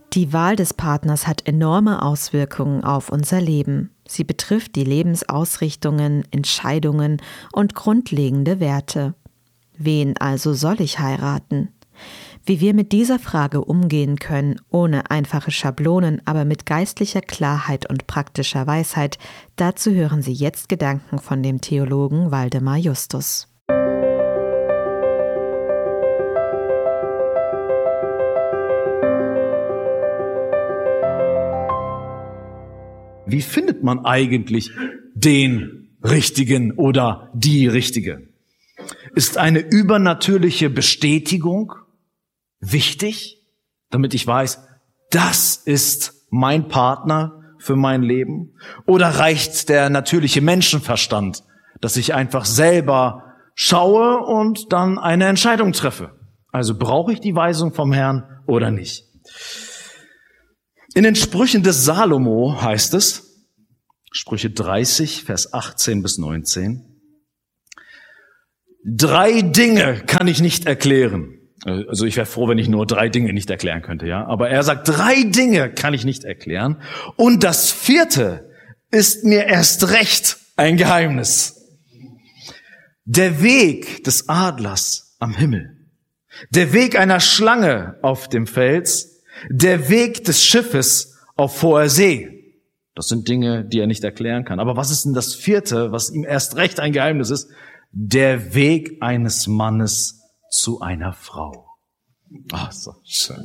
Die Wahl des Partners hat enorme Auswirkungen auf unser Leben. Sie betrifft die Lebensausrichtungen, Entscheidungen und grundlegende Werte. Wen also soll ich heiraten? Wie wir mit dieser Frage umgehen können, ohne einfache Schablonen, aber mit geistlicher Klarheit und praktischer Weisheit, dazu hören Sie jetzt Gedanken von dem Theologen Waldemar Justus. Wie findet man eigentlich den Richtigen oder die Richtige? Ist eine übernatürliche Bestätigung wichtig, damit ich weiß, das ist mein Partner für mein Leben? Oder reicht der natürliche Menschenverstand, dass ich einfach selber schaue und dann eine Entscheidung treffe? Also brauche ich die Weisung vom Herrn oder nicht? In den Sprüchen des Salomo heißt es, Sprüche 30, Vers 18 bis 19, 3 Dinge kann ich nicht erklären. Also ich wäre froh, wenn ich nur 3 Dinge nicht erklären könnte, ja. Aber er sagt, 3 Dinge kann ich nicht erklären. Und das 4. ist mir erst recht ein Geheimnis. Der Weg des Adlers am Himmel, der Weg einer Schlange auf dem Fels, der Weg des Schiffes auf hoher See. Das sind Dinge, die er nicht erklären kann. Aber was ist denn das 4., was ihm erst recht ein Geheimnis ist? Der Weg eines Mannes zu einer Frau. Ach, so schön.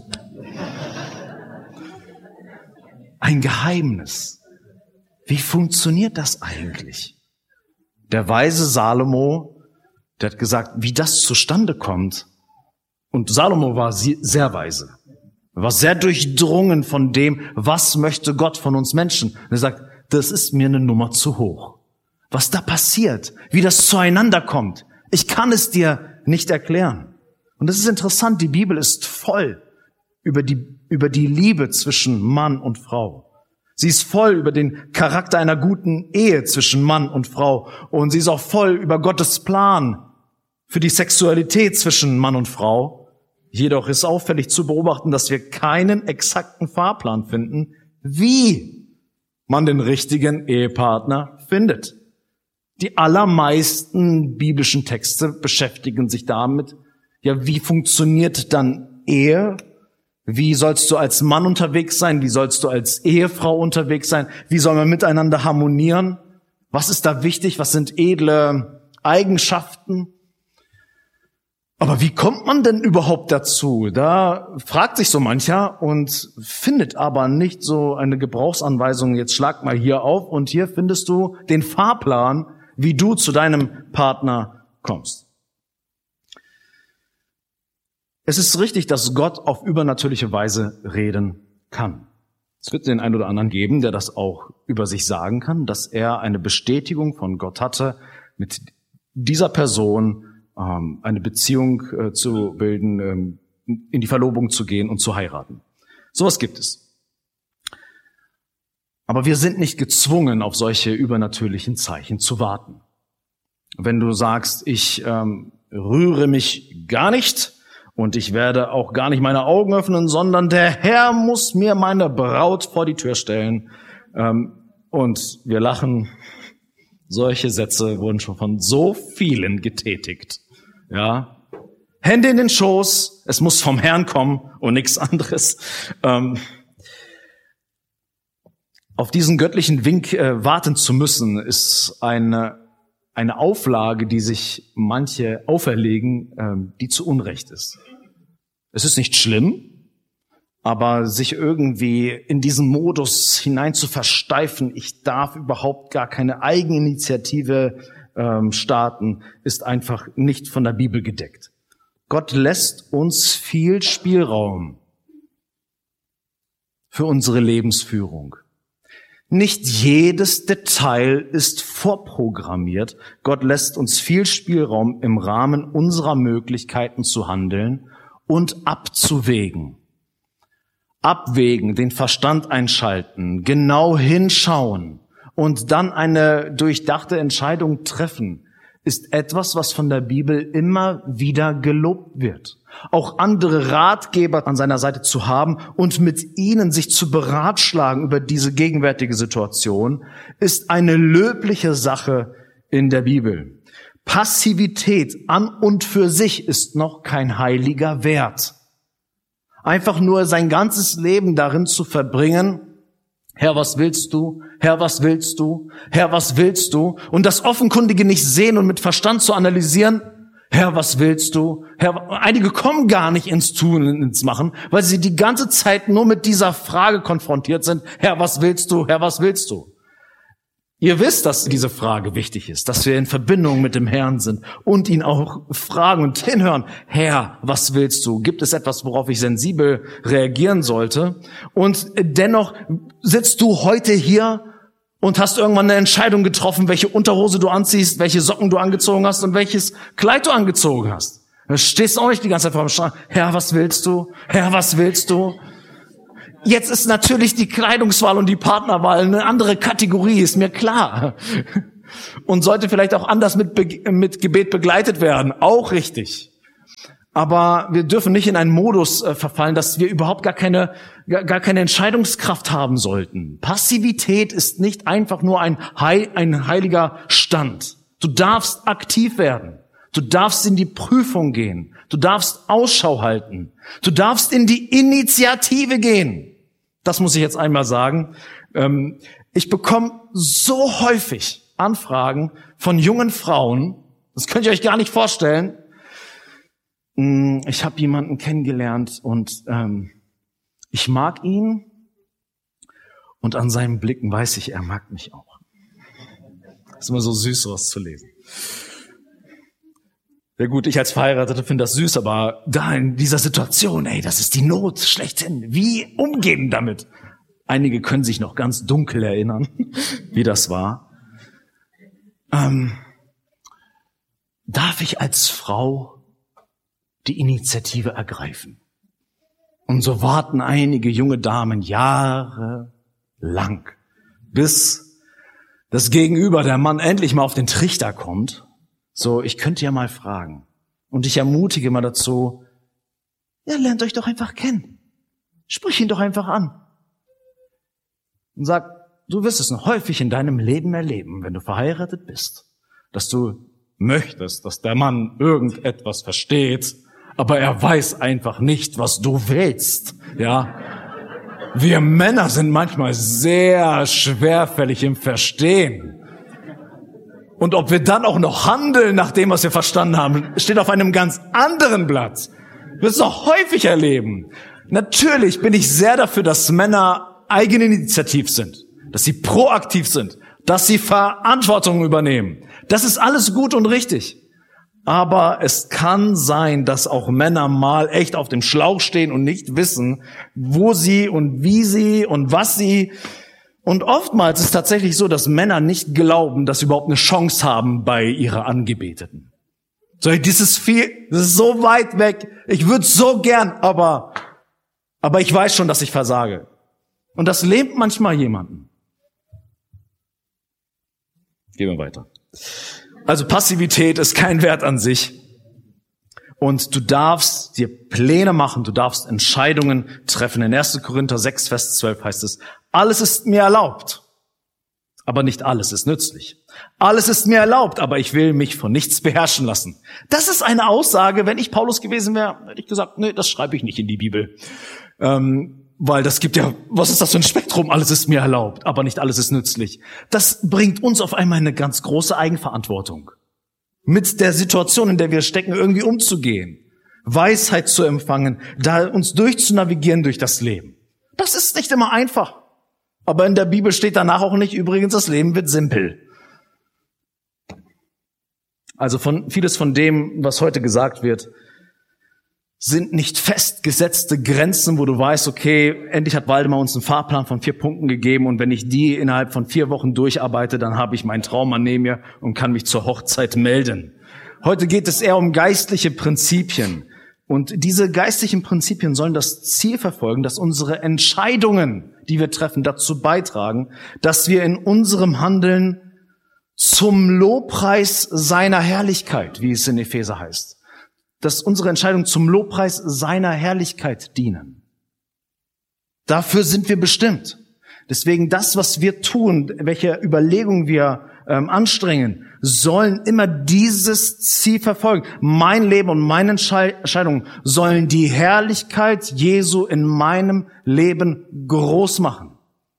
Ein Geheimnis. Wie funktioniert das eigentlich? Der weise Salomo, der hat gesagt, wie das zustande kommt. Und Salomo war sehr weise. Er war sehr durchdrungen von dem, was möchte Gott von uns Menschen. Und er sagt, das ist mir eine Nummer zu hoch. Was da passiert, wie das zueinander kommt, ich kann es dir nicht erklären. Und das ist interessant, die Bibel ist voll über die Liebe zwischen Mann und Frau. Sie ist voll über den Charakter einer guten Ehe zwischen Mann und Frau. Und sie ist auch voll über Gottes Plan für die Sexualität zwischen Mann und Frau. Jedoch ist auffällig zu beobachten, dass wir keinen exakten Fahrplan finden, wie man den richtigen Ehepartner findet. Die allermeisten biblischen Texte beschäftigen sich damit, ja, wie funktioniert dann Ehe? Wie sollst du als Mann unterwegs sein? Wie sollst du als Ehefrau unterwegs sein? Wie soll man miteinander harmonieren? Was ist da wichtig? Was sind edle Eigenschaften? Aber wie kommt man denn überhaupt dazu? Da fragt sich so mancher und findet aber nicht so eine Gebrauchsanweisung. Jetzt schlag mal hier auf und hier findest du den Fahrplan, wie du zu deinem Partner kommst. Es ist richtig, dass Gott auf übernatürliche Weise reden kann. Es wird den einen oder anderen geben, der das auch über sich sagen kann, dass er eine Bestätigung von Gott hatte, mit dieser Person eine Beziehung zu bilden, in die Verlobung zu gehen und zu heiraten. Sowas gibt es. Aber wir sind nicht gezwungen, auf solche übernatürlichen Zeichen zu warten. Wenn du sagst, ich rühre mich gar nicht und ich werde auch gar nicht meine Augen öffnen, sondern der Herr muss mir meine Braut vor die Tür stellen. Und wir lachen. Solche Sätze wurden schon von so vielen getätigt. Ja, Hände in den Schoß, es muss vom Herrn kommen und nichts anderes. Auf diesen göttlichen Wink warten zu müssen, ist eine Auflage, die sich manche auferlegen, die zu Unrecht ist. Es ist nicht schlimm, aber sich irgendwie in diesen Modus hinein zu versteifen, ich darf überhaupt gar keine Eigeninitiative starten, ist einfach nicht von der Bibel gedeckt. Gott lässt uns viel Spielraum für unsere Lebensführung. Nicht jedes Detail ist vorprogrammiert. Gott lässt uns viel Spielraum im Rahmen unserer Möglichkeiten zu handeln und abzuwägen. Abwägen, den Verstand einschalten, genau hinschauen und dann eine durchdachte Entscheidung treffen, ist etwas, was von der Bibel immer wieder gelobt wird. Auch andere Ratgeber an seiner Seite zu haben und mit ihnen sich zu beratschlagen über diese gegenwärtige Situation, ist eine löbliche Sache in der Bibel. Passivität an und für sich ist noch kein heiliger Wert. Einfach nur sein ganzes Leben darin zu verbringen, Herr, was willst du? Herr, was willst du? Herr, was willst du? Und das Offenkundige nicht sehen und mit Verstand zu analysieren, Herr, was willst du? Herr, einige kommen gar nicht ins Tun und ins Machen, weil sie die ganze Zeit nur mit dieser Frage konfrontiert sind, Herr, was willst du? Herr, was willst du? Ihr wisst, dass diese Frage wichtig ist, dass wir in Verbindung mit dem Herrn sind und ihn auch fragen und hinhören, Herr, was willst du? Gibt es etwas, worauf ich sensibel reagieren sollte? Und dennoch sitzt du heute hier und hast irgendwann eine Entscheidung getroffen, welche Unterhose du anziehst, welche Socken du angezogen hast und welches Kleid du angezogen hast. Du stehst auch nicht die ganze Zeit vor dem Schrank. Herr, was willst du? Herr, was willst du? Jetzt ist natürlich die Kleidungswahl und die Partnerwahl eine andere Kategorie, ist mir klar. Und sollte vielleicht auch anders mit Gebet begleitet werden, auch richtig. Aber wir dürfen nicht in einen Modus verfallen, dass wir überhaupt gar keine Entscheidungskraft haben sollten. Passivität ist nicht einfach nur ein heiliger Stand. Du darfst aktiv werden. Du darfst in die Prüfung gehen. Du darfst Ausschau halten. Du darfst in die Initiative gehen. Das muss ich jetzt einmal sagen. Ich bekomme so häufig Anfragen von jungen Frauen. Das könnt ihr euch gar nicht vorstellen. Ich habe jemanden kennengelernt und ich mag ihn. Und an seinen Blicken weiß ich, er mag mich auch. Das ist immer so süß, sowas zu lesen. Ja gut, ich als Verheiratete finde das süß, aber da in dieser Situation, das ist die Not schlechthin. Wie umgehen damit? Einige können sich noch ganz dunkel erinnern, wie das war. Darf ich als Frau die Initiative ergreifen? Und so warten einige junge Damen jahrelang, bis das Gegenüber, der Mann, endlich mal auf den Trichter kommt. So, ich könnte ja mal fragen. Und ich ermutige mal dazu, lernt euch doch einfach kennen. Sprich ihn doch einfach an. Und sag, du wirst es noch häufig in deinem Leben erleben, wenn du verheiratet bist, dass du möchtest, dass der Mann irgendetwas versteht, aber er weiß einfach nicht, was du willst. Ja? Wir Männer sind manchmal sehr schwerfällig im Verstehen. Und ob wir dann auch noch handeln nach dem, was wir verstanden haben, steht auf einem ganz anderen Blatt. Wir wirst es auch häufig erleben. Natürlich bin ich sehr dafür, dass Männer eigeninitiativ sind, dass sie proaktiv sind, dass sie Verantwortung übernehmen. Das ist alles gut und richtig. Aber es kann sein, dass auch Männer mal echt auf dem Schlauch stehen und nicht wissen, wo sie und wie sie und was sie. Und oftmals ist es tatsächlich so, dass Männer nicht glauben, dass sie überhaupt eine Chance haben bei ihrer Angebeteten. So, das ist so weit weg. Ich würde so gern, aber ich weiß schon, dass ich versage. Und das lähmt manchmal jemanden. Gehen wir weiter. Also Passivität ist kein Wert an sich. Und du darfst dir Pläne machen, du darfst Entscheidungen treffen. In 1. Korinther 6, Vers 12 heißt es, alles ist mir erlaubt, aber nicht alles ist nützlich. Alles ist mir erlaubt, aber ich will mich von nichts beherrschen lassen. Das ist eine Aussage, wenn ich Paulus gewesen wäre, hätte ich gesagt, nee, das schreibe ich nicht in die Bibel. Weil das gibt ja, was ist das für ein Spektrum? Alles ist mir erlaubt, aber nicht alles ist nützlich. Das bringt uns auf einmal eine ganz große Eigenverantwortung. Mit der Situation, in der wir stecken, irgendwie umzugehen. Weisheit zu empfangen, da uns durchzunavigieren durch das Leben. Das ist nicht immer einfach. Aber in der Bibel steht danach auch nicht, übrigens, das Leben wird simpel. Also vieles von dem, was heute gesagt wird, sind nicht festgesetzte Grenzen, wo du weißt, okay, endlich hat Waldemar uns einen Fahrplan von 4 Punkten gegeben und wenn ich die innerhalb von 4 Wochen durcharbeite, dann habe ich meinen Traum neben mir und kann mich zur Hochzeit melden. Heute geht es eher um geistliche Prinzipien. Und diese geistlichen Prinzipien sollen das Ziel verfolgen, dass unsere Entscheidungen, die wir treffen, dazu beitragen, dass wir in unserem Handeln zum Lobpreis seiner Herrlichkeit, wie es in Epheser heißt. Dass unsere Entscheidungen zum Lobpreis seiner Herrlichkeit dienen. Dafür sind wir bestimmt. Deswegen das, was wir tun, welche Überlegungen wir anstrengen, sollen immer dieses Ziel verfolgen. Mein Leben und meine Entscheidungen sollen die Herrlichkeit Jesu in meinem Leben groß machen.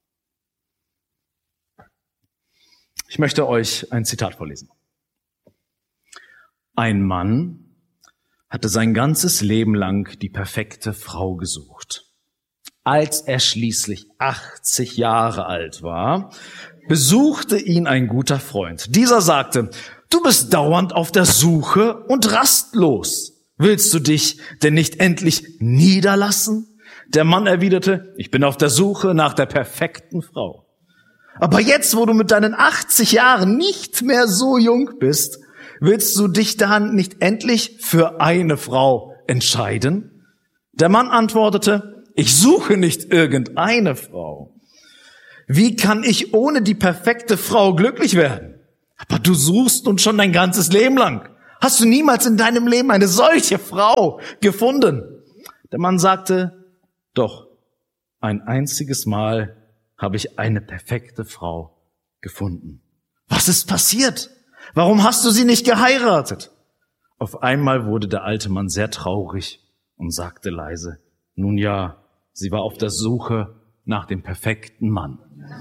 Ich möchte euch ein Zitat vorlesen. Ein Mann hatte sein ganzes Leben lang die perfekte Frau gesucht. Als er schließlich 80 Jahre alt war, besuchte ihn ein guter Freund. Dieser sagte, du bist dauernd auf der Suche und rastlos. Willst du dich denn nicht endlich niederlassen? Der Mann erwiderte, ich bin auf der Suche nach der perfekten Frau. Aber jetzt, wo du mit deinen 80 Jahren nicht mehr so jung bist, willst du dich dann nicht endlich für eine Frau entscheiden? Der Mann antwortete, ich suche nicht irgendeine Frau. Wie kann ich ohne die perfekte Frau glücklich werden? Aber du suchst nun schon dein ganzes Leben lang. Hast du niemals in deinem Leben eine solche Frau gefunden? Der Mann sagte, doch, ein einziges Mal habe ich eine perfekte Frau gefunden. Was ist passiert? Warum hast du sie nicht geheiratet? Auf einmal wurde der alte Mann sehr traurig und sagte leise, nun ja, sie war auf der Suche nach dem perfekten Mann.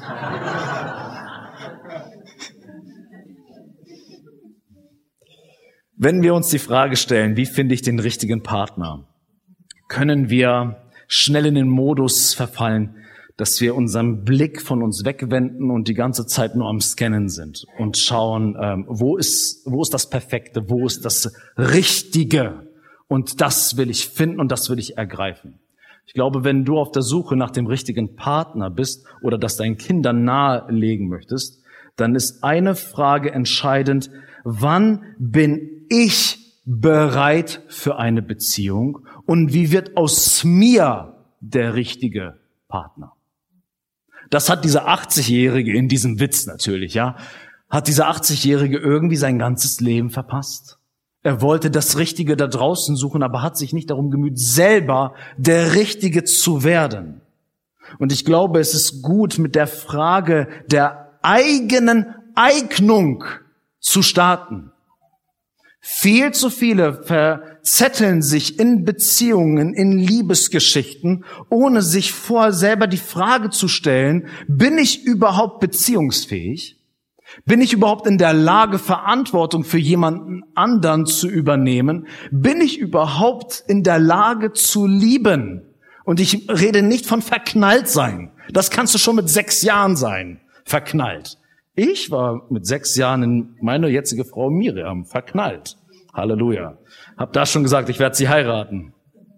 Wenn wir uns die Frage stellen, wie finde ich den richtigen Partner, können wir schnell in den Modus verfallen, dass wir unseren Blick von uns wegwenden und die ganze Zeit nur am Scannen sind und schauen, wo ist das Perfekte, wo ist das Richtige, und das will ich finden und das will ich ergreifen. Ich glaube, wenn du auf der Suche nach dem richtigen Partner bist oder das deinen Kindern nahelegen möchtest, dann ist eine Frage entscheidend: Wann bin ich bereit für eine Beziehung und wie wird aus mir der richtige Partner? Das hat dieser 80-Jährige in diesem Witz natürlich, ja, hat dieser 80-Jährige irgendwie sein ganzes Leben verpasst. Er wollte das Richtige da draußen suchen, aber hat sich nicht darum bemüht, selber der Richtige zu werden. Und ich glaube, es ist gut, mit der Frage der eigenen Eignung zu starten. Viel zu viele verzetteln sich in Beziehungen, in Liebesgeschichten, ohne sich vorher selber die Frage zu stellen, bin ich überhaupt beziehungsfähig? Bin ich überhaupt in der Lage, Verantwortung für jemanden anderen zu übernehmen? Bin ich überhaupt in der Lage zu lieben? Und ich rede nicht von verknallt sein. Das kannst du schon mit 6 Jahren sein, verknallt. Ich war mit 6 Jahren in meine jetzige Frau Miriam verknallt. Halleluja. Hab da schon gesagt, ich werde sie heiraten.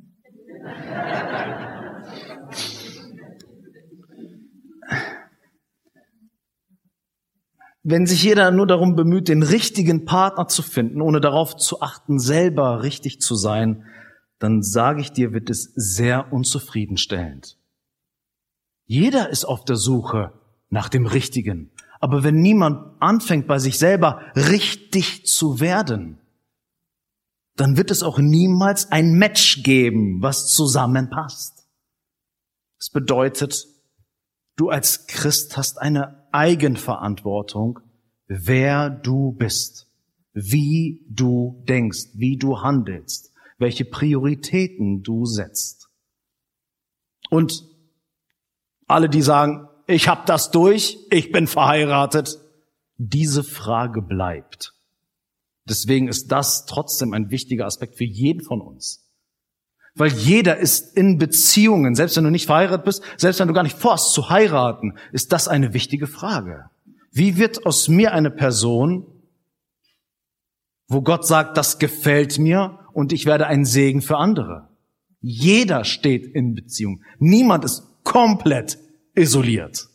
Wenn sich jeder nur darum bemüht, den richtigen Partner zu finden, ohne darauf zu achten, selber richtig zu sein, dann sage ich dir, wird es sehr unzufriedenstellend. Jeder ist auf der Suche nach dem Richtigen. Aber wenn niemand anfängt, bei sich selber richtig zu werden, dann wird es auch niemals ein Match geben, was zusammenpasst. Das bedeutet, du als Christ hast eine Eigenverantwortung, wer du bist, wie du denkst, wie du handelst, welche Prioritäten du setzt. Und alle, die sagen, ich habe das durch, ich bin verheiratet, diese Frage bleibt. Deswegen ist das trotzdem ein wichtiger Aspekt für jeden von uns. Weil jeder ist in Beziehungen, selbst wenn du nicht verheiratet bist, selbst wenn du gar nicht vorhast zu heiraten, ist das eine wichtige Frage. Wie wird aus mir eine Person, wo Gott sagt, das gefällt mir und ich werde ein Segen für andere? Jeder steht in Beziehung. Niemand ist komplett isoliert.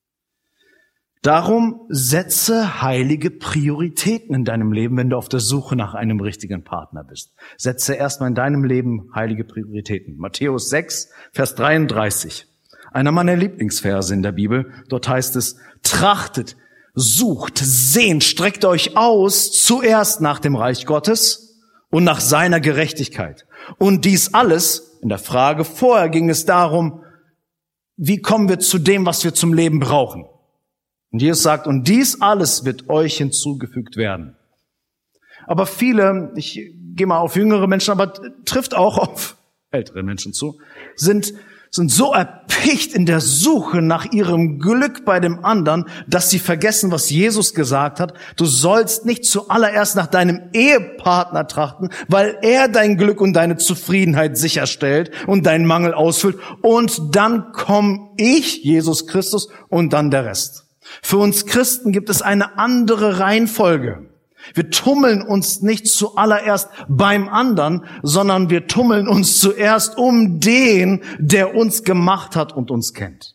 Darum setze heilige Prioritäten in deinem Leben, wenn du auf der Suche nach einem richtigen Partner bist. Setze erstmal in deinem Leben heilige Prioritäten. Matthäus 6, Vers 33. Einer meiner Lieblingsverse in der Bibel. Dort heißt es, trachtet Sucht, sehnt, streckt euch aus zuerst nach dem Reich Gottes und nach seiner Gerechtigkeit. Und dies alles, in der Frage vorher ging es darum, wie kommen wir zu dem, was wir zum Leben brauchen? Und Jesus sagt, und dies alles wird euch hinzugefügt werden. Aber viele, ich gehe mal auf jüngere Menschen, aber trifft auch auf ältere Menschen zu, sind so erpicht in der Suche nach ihrem Glück bei dem anderen, dass sie vergessen, was Jesus gesagt hat. Du sollst nicht zuallererst nach deinem Ehepartner trachten, weil er dein Glück und deine Zufriedenheit sicherstellt und deinen Mangel ausfüllt. Und dann komme ich, Jesus Christus, und dann der Rest. Für uns Christen gibt es eine andere Reihenfolge. Wir tummeln uns nicht zuallererst beim anderen, sondern wir tummeln uns zuerst um den, der uns gemacht hat und uns kennt.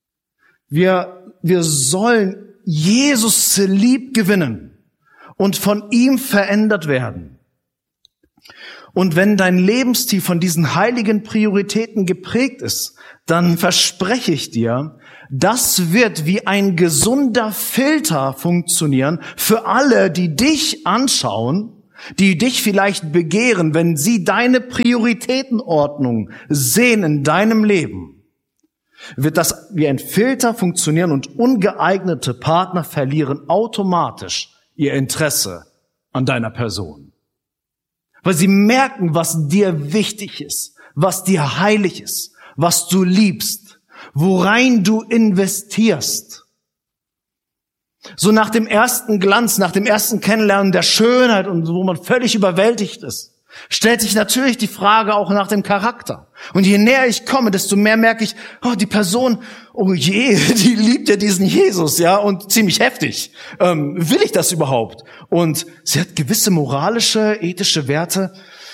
Wir sollen Jesus lieb gewinnen und von ihm verändert werden. Und wenn dein Lebensstil von diesen heiligen Prioritäten geprägt ist, dann verspreche ich dir, das wird wie ein gesunder Filter funktionieren für alle, die dich anschauen, die dich vielleicht begehren, wenn sie deine Prioritätenordnung sehen in deinem Leben. Wird das wie ein Filter funktionieren und ungeeignete Partner verlieren automatisch ihr Interesse an deiner Person. Weil sie merken, was dir wichtig ist, was dir heilig ist, was du liebst, worein du investierst. So nach dem ersten Glanz, nach dem ersten Kennenlernen der Schönheit und wo man völlig überwältigt ist, stellt sich natürlich die Frage auch nach dem Charakter. Und je näher ich komme, desto mehr merke ich, oh, die Person, oh je, die liebt ja diesen Jesus, ja, und ziemlich heftig. Will ich das überhaupt? Und sie hat gewisse moralische, ethische Werte.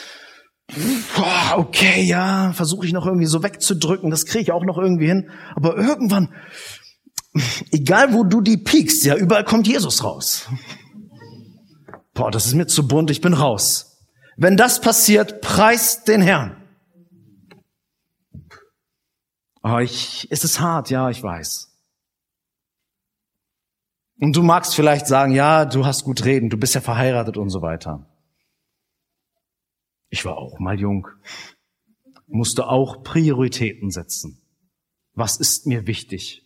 Okay, ja, versuche ich noch irgendwie so wegzudrücken, das kriege ich auch noch irgendwie hin. Aber irgendwann, egal wo du die piekst, ja, überall kommt Jesus raus. Das ist mir zu bunt, ich bin raus. Wenn das passiert, preist den Herrn. Es ist hart, ja, ich weiß. Und du magst vielleicht sagen, ja, du hast gut reden, du bist ja verheiratet und so weiter. Ich war auch mal jung, musste auch Prioritäten setzen. Was ist mir wichtig?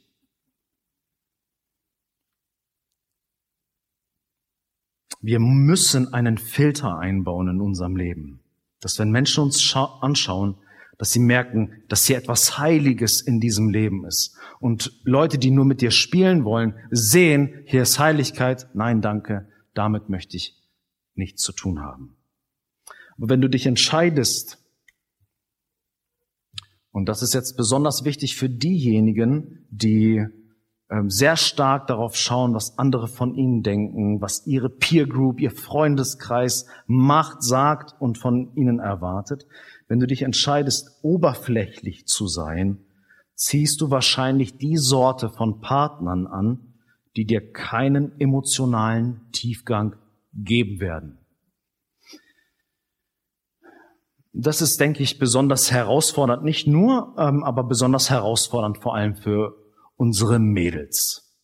Wir müssen einen Filter einbauen in unserem Leben, dass wenn Menschen uns anschauen, dass sie merken, dass hier etwas Heiliges in diesem Leben ist. Und Leute, die nur mit dir spielen wollen, sehen, hier ist Heiligkeit. Nein, danke, damit möchte ich nichts zu tun haben. Aber wenn du dich entscheidest, und das ist jetzt besonders wichtig für diejenigen, die sehr stark darauf schauen, was andere von ihnen denken, was ihre Peer Group, ihr Freundeskreis macht, sagt und von ihnen erwartet. Wenn du dich entscheidest, oberflächlich zu sein, ziehst du wahrscheinlich die Sorte von Partnern an, die dir keinen emotionalen Tiefgang geben werden. Das ist, denke ich, besonders herausfordernd, nicht nur, aber besonders herausfordernd vor allem für unsere Mädels.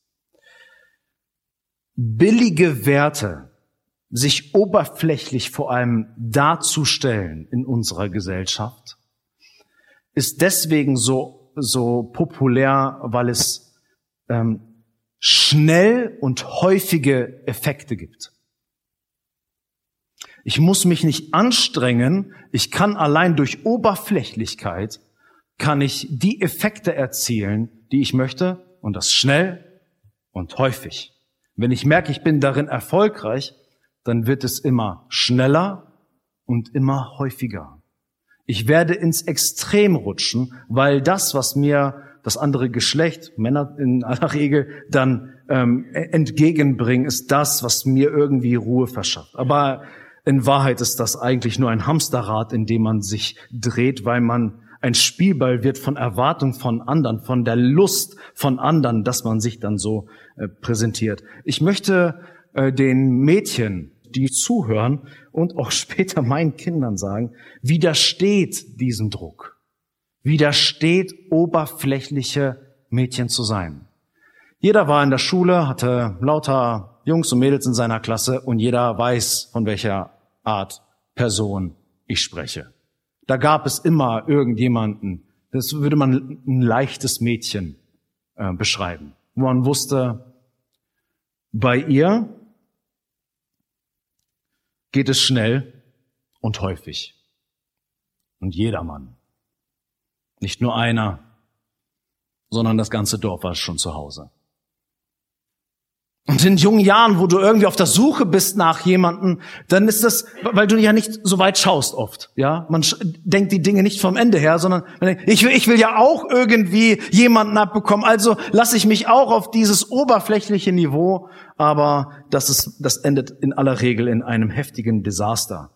Billige Werte, sich oberflächlich vor allem darzustellen in unserer Gesellschaft, ist deswegen so populär, weil es schnell und häufige Effekte gibt. Ich muss mich nicht anstrengen, ich kann allein durch Oberflächlichkeit, kann ich die Effekte erzielen, die ich möchte, und das schnell und häufig. Wenn ich merke, ich bin darin erfolgreich, dann wird es immer schneller und immer häufiger. Ich werde ins Extrem rutschen, weil das, was mir das andere Geschlecht, Männer in aller Regel, dann entgegenbringen, ist das, was mir irgendwie Ruhe verschafft. Aber in Wahrheit ist das eigentlich nur ein Hamsterrad, in dem man sich dreht, weil man ein Spielball wird von Erwartung von anderen, von der Lust von anderen, dass man sich dann so präsentiert. Ich möchte den Mädchen, die zuhören und auch später meinen Kindern sagen, widersteht diesem Druck. Widersteht, oberflächliche Mädchen zu sein. Jeder war in der Schule, hatte lauter Jungs und Mädels in seiner Klasse und jeder weiß, von welcher Art Person ich spreche. Da gab es immer irgendjemanden, das würde man ein leichtes Mädchen beschreiben, wo man wusste, bei ihr geht es schnell und häufig. Und jedermann, nicht nur einer, sondern das ganze Dorf war schon zu Hause. Und in jungen Jahren, wo du irgendwie auf der Suche bist nach jemandem, dann ist das, weil du ja nicht so weit schaust oft, ja. Man denkt die Dinge nicht vom Ende her, sondern man denkt, ich will ja auch irgendwie jemanden abbekommen, also lasse ich mich auch auf dieses oberflächliche Niveau, aber das endet in aller Regel in einem heftigen Desaster.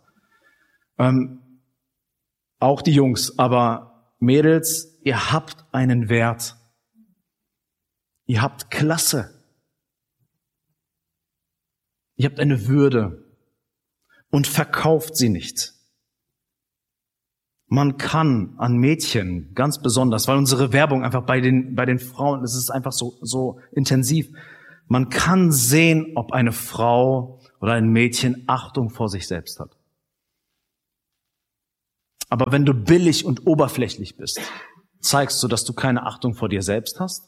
Auch die Jungs, aber Mädels, ihr habt einen Wert. Ihr habt Klasse. Ihr habt eine Würde und verkauft sie nicht. Man kann an Mädchen ganz besonders, weil unsere Werbung einfach bei den Frauen, es ist einfach so intensiv, man kann sehen, ob eine Frau oder ein Mädchen Achtung vor sich selbst hat. Aber wenn du billig und oberflächlich bist, zeigst du, dass du keine Achtung vor dir selbst hast.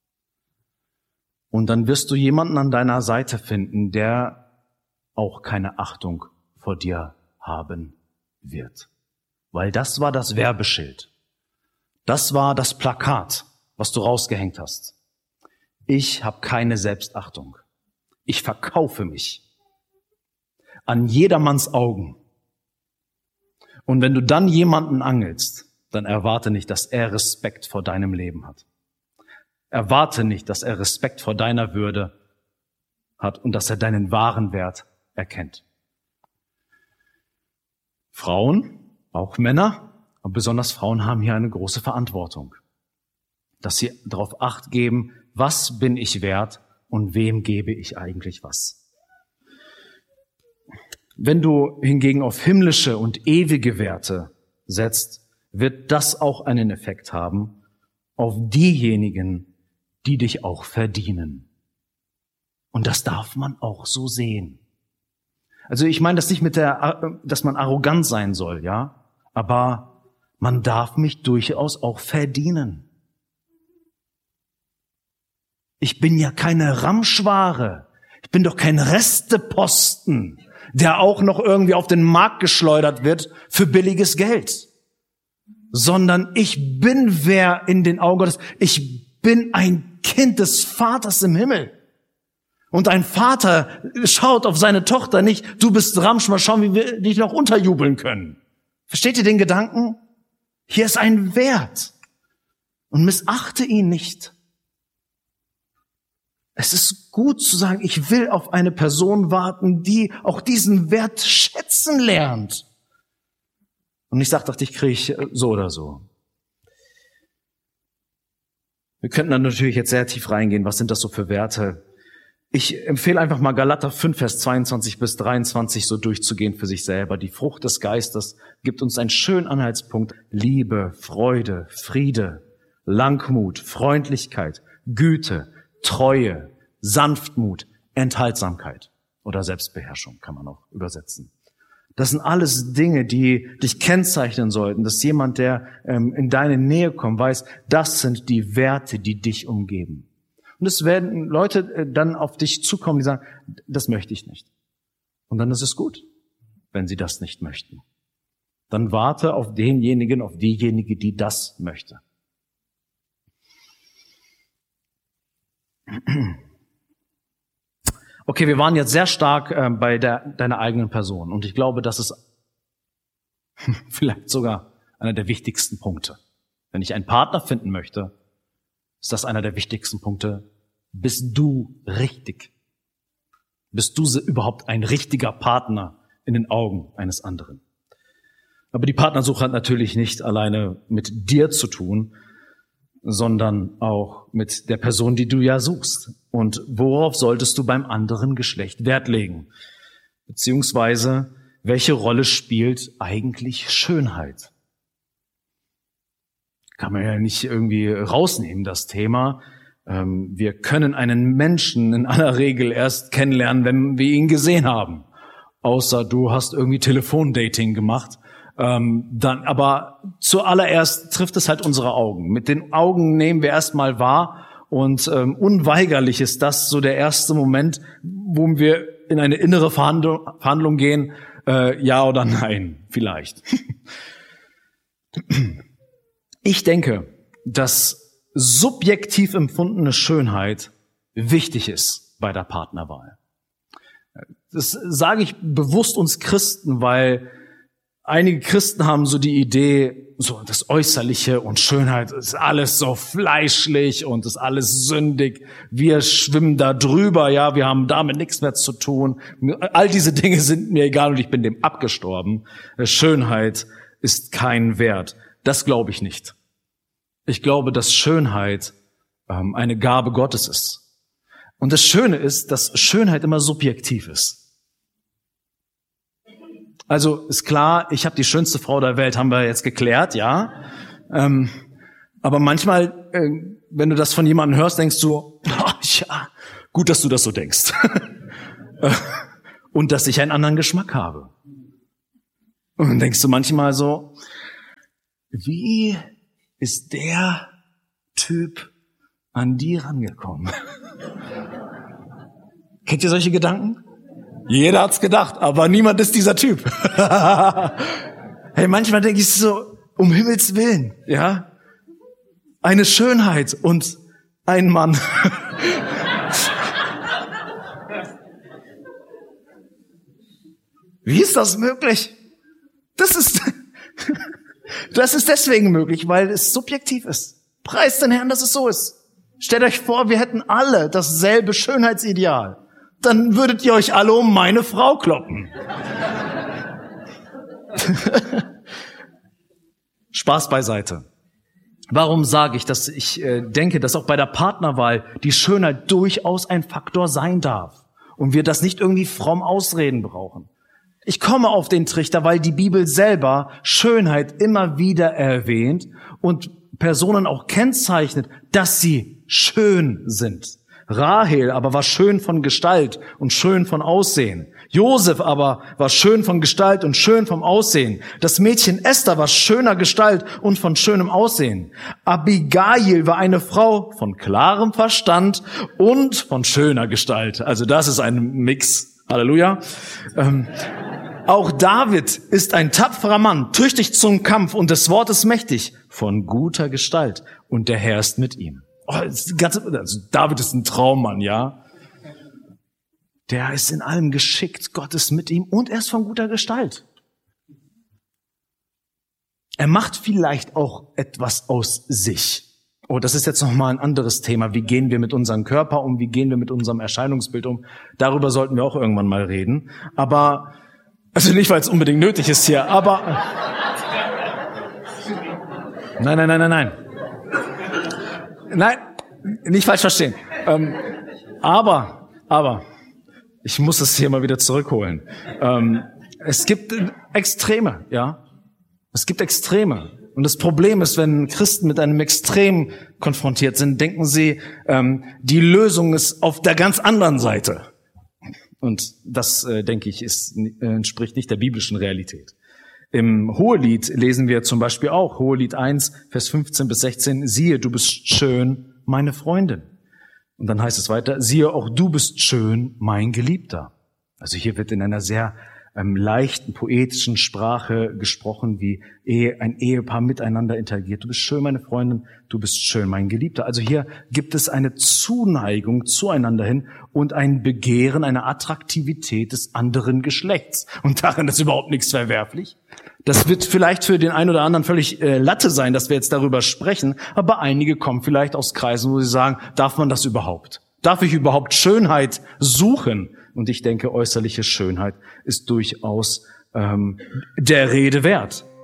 Und dann wirst du jemanden an deiner Seite finden, der auch keine Achtung vor dir haben wird. Weil das war das Werbeschild. Das war das Plakat, was du rausgehängt hast. Ich habe keine Selbstachtung. Ich verkaufe mich an jedermanns Augen. Und wenn du dann jemanden angelst, dann erwarte nicht, dass er Respekt vor deinem Leben hat. Erwarte nicht, dass er Respekt vor deiner Würde hat und dass er deinen wahren Wert erkennt. Frauen, auch Männer, aber besonders Frauen haben hier eine große Verantwortung, dass sie darauf Acht geben, was bin ich wert und wem gebe ich eigentlich was. Wenn du hingegen auf himmlische und ewige Werte setzt, wird das auch einen Effekt haben auf diejenigen, die dich auch verdienen. Und das darf man auch so sehen. Also ich meine das nicht dass man arrogant sein soll, ja, aber man darf mich durchaus auch verdienen. Ich bin ja keine Ramschware. Ich bin doch kein Resteposten, der auch noch irgendwie auf den Markt geschleudert wird für billiges Geld. Sondern ich bin wer in den Augen Gottes. Ich bin ein Kind des Vaters im Himmel. Und ein Vater schaut auf seine Tochter nicht, du bist Ramsch, mal schauen, wie wir dich noch unterjubeln können. Versteht ihr den Gedanken? Hier ist ein Wert. Und missachte ihn nicht. Es ist gut zu sagen, ich will auf eine Person warten, die auch diesen Wert schätzen lernt. Und ich dachte, ich kriege so oder so. Wir könnten dann natürlich jetzt sehr tief reingehen. Was sind das so für Werte? Ich empfehle einfach mal Galater 5, Vers 22 bis 23 so durchzugehen für sich selber. Die Frucht des Geistes gibt uns einen schönen Anhaltspunkt. Liebe, Freude, Friede, Langmut, Freundlichkeit, Güte, Treue, Sanftmut, Enthaltsamkeit oder Selbstbeherrschung kann man auch übersetzen. Das sind alles Dinge, die dich kennzeichnen sollten, dass jemand, der in deine Nähe kommt, weiß, das sind die Werte, die dich umgeben. Und es werden Leute dann auf dich zukommen, die sagen, das möchte ich nicht. Und dann ist es gut, wenn sie das nicht möchten. Dann warte auf denjenigen, auf diejenige, die das möchte. Okay, wir waren jetzt sehr stark bei deiner eigenen Person. Und ich glaube, das ist vielleicht sogar einer der wichtigsten Punkte. Wenn ich einen Partner finden möchte, ist das einer der wichtigsten Punkte. Bist du richtig? Bist du überhaupt ein richtiger Partner in den Augen eines anderen? Aber die Partnersuche hat natürlich nicht alleine mit dir zu tun, sondern auch mit der Person, die du ja suchst. Und worauf solltest du beim anderen Geschlecht Wert legen? Beziehungsweise, welche Rolle spielt eigentlich Schönheit? Kann man ja nicht irgendwie rausnehmen, das Thema. Wir können einen Menschen in aller Regel erst kennenlernen, wenn wir ihn gesehen haben. Außer du hast irgendwie Telefondating gemacht. Aber zuallererst trifft es halt unsere Augen. Mit den Augen nehmen wir erstmal wahr und unweigerlich ist das so der erste Moment, wo wir in eine innere Verhandlung gehen, ja oder nein, vielleicht. Ich denke, dass subjektiv empfundene Schönheit wichtig ist bei der Partnerwahl. Das sage ich bewusst uns Christen, weil einige Christen haben so die Idee, so das Äußerliche und Schönheit ist alles so fleischlich und ist alles sündig. Wir schwimmen da drüber, ja, wir haben damit nichts mehr zu tun. All diese Dinge sind mir egal und ich bin dem abgestorben. Schönheit ist kein Wert. Das glaube ich nicht. Ich glaube, dass Schönheit eine Gabe Gottes ist. Und das Schöne ist, dass Schönheit immer subjektiv ist. Also ist klar, ich habe die schönste Frau der Welt, haben wir jetzt geklärt, ja. Aber manchmal, wenn du das von jemandem hörst, denkst du, oh, ja, gut, dass du das so denkst. Und dass ich einen anderen Geschmack habe. Und dann denkst du manchmal so, wie ist der Typ an die rangekommen? Kennt ihr solche Gedanken? Jeder hat's gedacht, aber niemand ist dieser Typ. Hey, manchmal denke ich so, um Himmels Willen, ja? Eine Schönheit und ein Mann. Wie ist das möglich? Das ist deswegen möglich, weil es subjektiv ist. Preist den Herrn, dass es so ist. Stellt euch vor, wir hätten alle dasselbe Schönheitsideal. Dann würdet ihr euch alle um meine Frau kloppen. Spaß beiseite. Warum sage ich, dass ich denke, dass auch bei der Partnerwahl die Schönheit durchaus ein Faktor sein darf und wir das nicht irgendwie fromm ausreden brauchen? Ich komme auf den Trichter, weil die Bibel selber Schönheit immer wieder erwähnt und Personen auch kennzeichnet, dass sie schön sind. Rahel aber war schön von Gestalt und schön von Aussehen. Josef aber war schön von Gestalt und schön vom Aussehen. Das Mädchen Esther war schöner Gestalt und von schönem Aussehen. Abigail war eine Frau von klarem Verstand und von schöner Gestalt. Also das ist ein Mix. Halleluja. Auch David ist ein tapferer Mann, tüchtig zum Kampf und des Wortes mächtig, von guter Gestalt. Und der Herr ist mit ihm. Also David ist ein Traummann, ja. Der ist in allem geschickt, Gott ist mit ihm und er ist von guter Gestalt. Er macht vielleicht auch etwas aus sich. Oh, das ist jetzt nochmal ein anderes Thema. Wie gehen wir mit unserem Körper um? Wie gehen wir mit unserem Erscheinungsbild um? Darüber sollten wir auch irgendwann mal reden. Aber, also nicht, weil es unbedingt nötig ist hier, aber... Nein. Nein, nicht falsch verstehen. Aber, ich muss es hier mal wieder zurückholen. Es gibt Extreme, ja. Es gibt Extreme. Und das Problem ist, wenn Christen mit einem Extrem konfrontiert sind, denken sie, die Lösung ist auf der ganz anderen Seite. Und das, denke ich, entspricht nicht der biblischen Realität. Im Hohelied lesen wir zum Beispiel auch, Hohelied 1, Vers 15 bis 16, siehe, du bist schön, meine Freundin. Und dann heißt es weiter, siehe, auch du bist schön, mein Geliebter. Also hier wird in einer sehr leichten, poetischen Sprache gesprochen, wie ein Ehepaar miteinander interagiert. Du bist schön, meine Freundin, du bist schön, mein Geliebter. Also hier gibt es eine Zuneigung zueinander hin und ein Begehren, eine Attraktivität des anderen Geschlechts. Und darin ist überhaupt nichts verwerflich. Das wird vielleicht für den einen oder anderen völlig Latte sein, dass wir jetzt darüber sprechen, aber einige kommen vielleicht aus Kreisen, wo sie sagen, darf man das überhaupt? Darf ich überhaupt Schönheit suchen? Und ich denke, äußerliche Schönheit ist durchaus der Rede wert.